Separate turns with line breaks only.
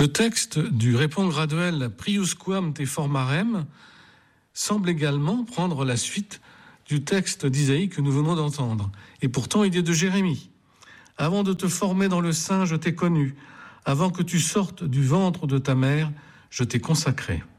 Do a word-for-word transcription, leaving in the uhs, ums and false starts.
Le texte du Répond graduel Priusquam te formarem semble également prendre la suite du texte d'Isaïe que nous venons d'entendre. Et pourtant, il est de Jérémie. Avant de te former dans le sein, je t'ai connu. Avant que tu sortes du ventre de ta mère, je t'ai consacré.